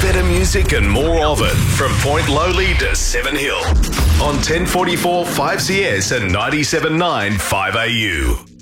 Better music and more of it from Point Lowly to Seven Hill on 1044 5CS and 97.9 5AU.